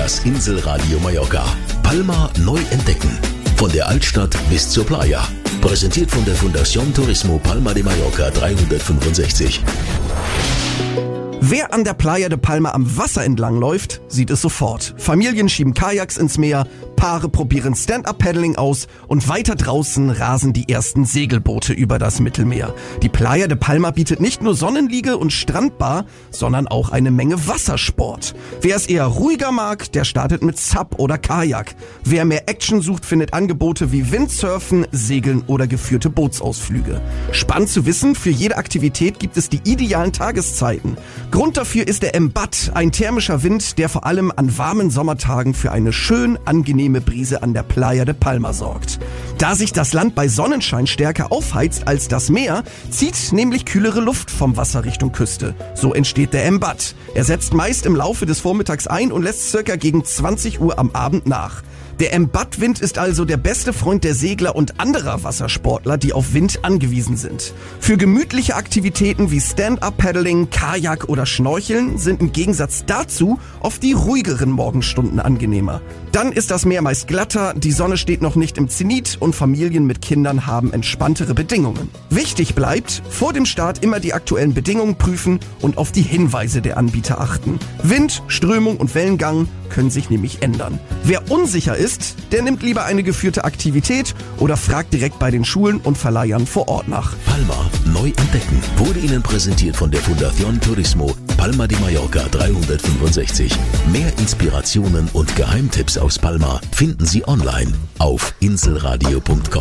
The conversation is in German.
Das Inselradio Mallorca. Palma neu entdecken. Von der Altstadt bis zur Playa. Präsentiert von der Fundación Turismo Palma de Mallorca 365. Wer an der Playa de Palma am Wasser entlang läuft, sieht es sofort. Familien schieben Kajaks ins Meer, Paare probieren Stand-Up-Paddling aus und weiter draußen rasen die ersten Segelboote über das Mittelmeer. Die Playa de Palma bietet nicht nur Sonnenliege und Strandbar, sondern auch eine Menge Wassersport. Wer es eher ruhiger mag, der startet mit Sub oder Kajak. Wer mehr Action sucht, findet Angebote wie Windsurfen, Segeln oder geführte Bootsausflüge. Spannend zu wissen, für jede Aktivität gibt es die idealen Tageszeiten. Grund dafür ist der Embat, ein thermischer Wind, der vor allem an warmen Sommertagen für eine schön angenehme Brise an der Playa de Palma sorgt. Da sich das Land bei Sonnenschein stärker aufheizt als das Meer, zieht nämlich kühlere Luft vom Wasser Richtung Küste. So entsteht der Embat. Er setzt meist im Laufe des Vormittags ein und lässt circa gegen 20 Uhr am Abend nach. Der Embat-Wind ist also der beste Freund der Segler und anderer Wassersportler, die auf Wind angewiesen sind. Für gemütliche Aktivitäten wie Stand-Up-Paddling, Kajak oder Schnorcheln sind im Gegensatz dazu oft die ruhigeren Morgenstunden angenehmer. Dann ist das Meer meist glatter, die Sonne steht noch nicht im Zenit und Familien mit Kindern haben entspanntere Bedingungen. Wichtig bleibt, vor dem Start immer die aktuellen Bedingungen prüfen und auf die Hinweise der Anbieter achten. Wind, Strömung und Wellengang können sich nämlich ändern. Wer unsicher ist, der nimmt lieber eine geführte Aktivität oder fragt direkt bei den Schulen und Verleihern vor Ort nach. Palma neu entdecken wurde Ihnen präsentiert von der Fundación Turismo Palma de Mallorca 365. Mehr Inspirationen und Geheimtipps aus Palma finden Sie online auf inselradio.com.